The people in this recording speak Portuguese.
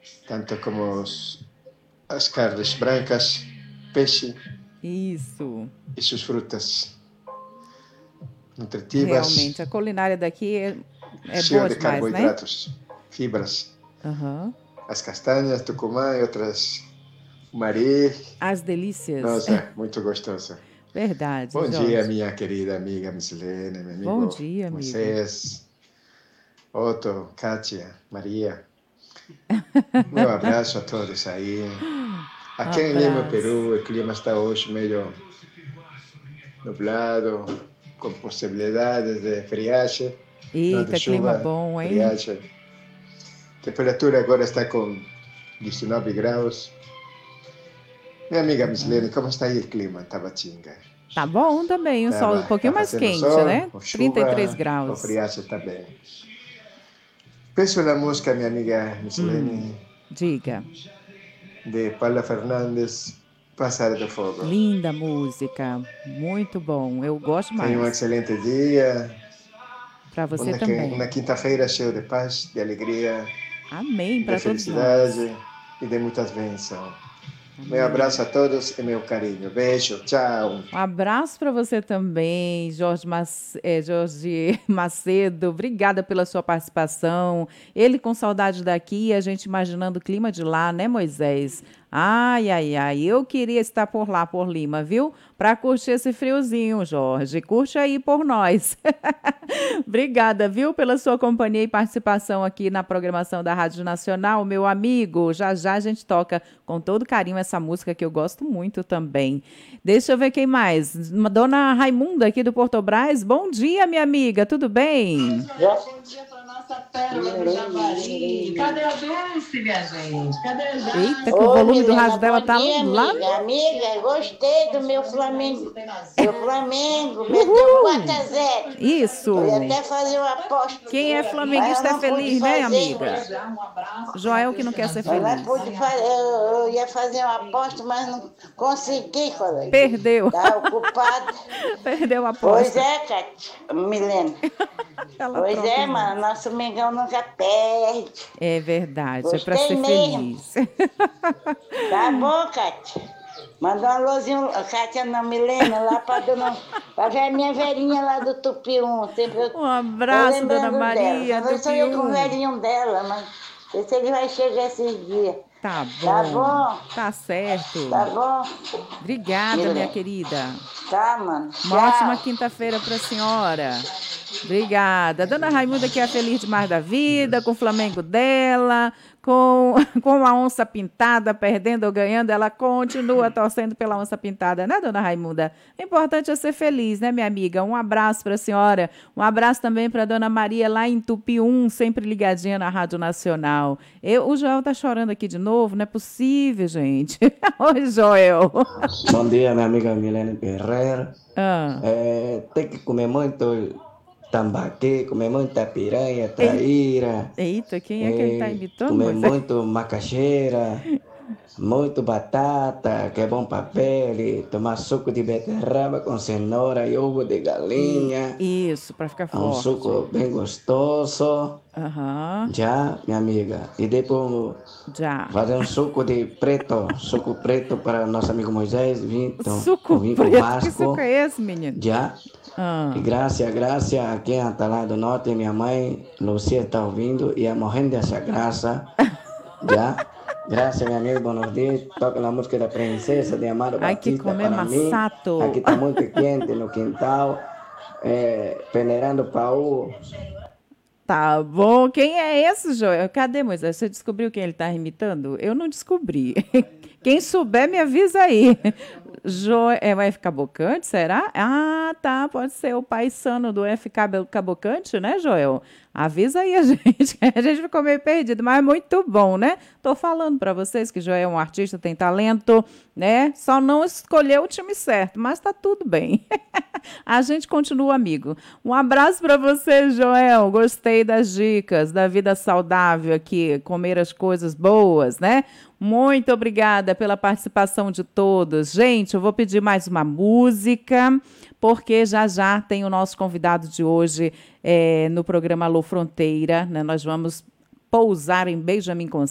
tanto como as carnes brancas, peixe Isso. e suas frutas nutritivas, Realmente, a culinária daqui é cheio boa de demais, né? carboidratos, fibras. Aham. As castanhas, Tucumã e outras, Mari. As delícias. Nossa, muito gostosa. Verdade, Bom dia, Jorge. minha querida amiga Misilene, meu Bom amigo dia, amigo. Moisés, Otto, Kátia, Maria. Meu abraço a todos aí. Um Aqui em Lima, abraço. Peru, o clima está hoje meio nublado, com possibilidades de friagem, não de Eita, clima chuva, bom, hein? friagem. A temperatura agora está com 19 graus. Minha amiga Misilene, Aham. como está aí o clima em Tabatinga? Tá bom também, o sol um Tá pouquinho mais fazendo quente, sol, né? ou 33 chuva, ou graus. friagem também. Penso na música, minha amiga Hum, Misilene, diga. de Paula Fernandes, Passar do Fogo. Linda música, muito bom. Eu gosto Tenha um mais. excelente dia, Para você também. uma quinta-feira cheia de paz, de alegria, Amém de para todos nós. felicidade e de muitas bênçãos. Meu abraço Amém. a todos e meu carinho. Beijo, tchau. Um abraço para você também, Jorge Macedo. Obrigada pela sua participação. Ele com saudade daqui, a gente imaginando o clima de lá, né, Moisés? Ai, ai, ai. Eu queria estar por lá, por Lima, viu? Para curtir esse friozinho, Jorge. Curte aí por nós. Obrigada, viu, pela sua companhia e participação aqui na programação da Rádio Nacional, meu amigo. Já já a gente toca com todo carinho essa música que eu gosto muito também. Deixa eu ver quem mais. Dona Raimunda aqui do Porto Brás. Bom dia, minha amiga. Tudo bem? Bom dia para nossa pérola do Javari. Cadê a Dulce, minha gente? Cadê a Eita, que Jace? o Oi, volume do Milena, rádio dela bom tá dia, lá. amiga. Amiga, gostei do meu Flamengo. Meu Flamengo meteu Uhul! 4-0. Eu ia Isso. até fazer uma aposta, Quem é mas eu flamenguista é não pude feliz, né, fazer. amiga? Joel que não quer ser Eu não feliz. pude fazer. Eu ia fazer uma aposta, mas não consegui fazer. Perdeu. Estava ocupada. Perdeu a Pois aposta. é, Cátia, Milena. Ela Pois troca é, os mano, nomes. nosso Mengão nunca perde. É verdade, é para Gostei ser mesmo. feliz. Tá bom, Cátia? Manda um alôzinho, Cátia não, Milena, lá pra ver a minha velhinha lá do Tupium. Sempre Um eu abraço, Dona lembrando dela. Maria Só do não sou eu com o Pium. velhinho dela, mas não sei se ele vai chegar esses dias. Tá Tá bom, bom? tá Tá certo. bom, Obrigada, minha Milena? querida. Tá, mano. Uma ótima Tchau. quinta-feira para a senhora. Obrigada. Dona Raimunda que é feliz demais da vida, com o Flamengo dela, com a onça pintada, perdendo ou ganhando, ela continua torcendo pela onça pintada, né, Dona Raimunda? O importante é ser feliz, né, minha amiga? Um abraço para a senhora. Um abraço também para Dona Maria lá em Tupium, sempre ligadinha na Rádio Nacional. O Joel tá chorando aqui de novo, não é possível, gente. Oi, Joel. Bom dia, minha amiga Milene Guerreiro. Ah, Tem que comer muito tambaqui, comer muita piranha, ei- traíra, eita, quem é que ele tá imitando, comer Moisés? muito macaxeira, muito batata, que é bom para pele, tomar suco de beterraba com cenoura e ovo de E galinha. isso, para ficar É um forte. suco bem gostoso, Aham, já, minha amiga. E depois já. fazer um suco preto para nosso amigo Moisés, Suco vim com preto, que suco Vasco, é esse, menino? já. E Ah, graças, aqui em Atalá do Norte, minha mãe, Lucia, está ouvindo e é morrendo dessa graça, já. Graças, meu amigo, buenos dias. Toca a música da princesa de Amado ai, que Batista comer para mim. Aqui massato. está muito quente no quintal, peneirando pau. Tá bom. Quem é esse, Joel? Cadê, Moisés? Você descobriu quem ele tá imitando? Eu não descobri. Quem souber, me avisa aí. O F. Cavalcante, será? Ah, tá. Pode ser o paisano do F. Cavalcante, né, Joel? Avisa aí a gente, que a gente ficou meio perdido, mas é muito bom, né? Tô falando para vocês que Joel é um artista, tem talento, né? Só não escolheu o time certo, mas tá tudo bem. A gente continua amigo. Um abraço para você, Joel. Gostei das dicas da vida saudável aqui, comer as coisas boas, né? Muito obrigada pela participação de todos. Gente, eu vou pedir mais uma música, porque já já tem o nosso convidado de hoje no programa Alô Fronteira, né? Nós vamos pousar em Benjamin Consciência.